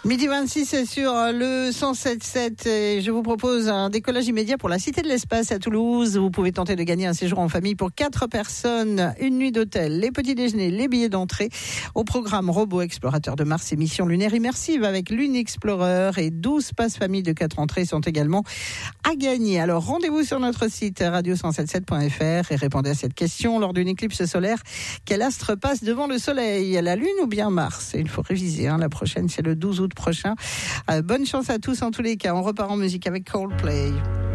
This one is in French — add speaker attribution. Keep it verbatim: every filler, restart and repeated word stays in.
Speaker 1: Midi vingt-six, c'est sur le cent sept sept et je vous propose un décollage immédiat pour la Cité de l'Espace à Toulouse. Vous pouvez tenter de gagner un séjour en famille pour quatre personnes, une nuit d'hôtel, les petits déjeuners, les billets d'entrée au programme Robot Explorateur de Mars et mission lunaire immersive avec Lune Explorer et douze passes famille de quatre entrées sont également à gagner. Alors rendez-vous sur notre site radio cent soixante-dix-sept point f r et répondez à cette question. Lors d'une éclipse solaire, quel astre passe devant le soleil, la Lune ou bien Mars? Et il faut réviser, hein. La prochaine c'est le douze août prochain. Euh, bonne chance à tous en tous les cas. On repart en musique avec Coldplay.